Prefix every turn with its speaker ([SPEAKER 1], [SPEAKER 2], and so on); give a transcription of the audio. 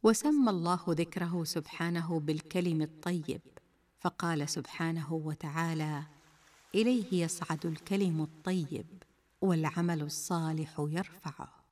[SPEAKER 1] وسمى الله ذكره سبحانه بالكلم الطيب، فقال سبحانه وتعالى: إليه يصعد الكلم الطيب والعمل الصالح يرفعه.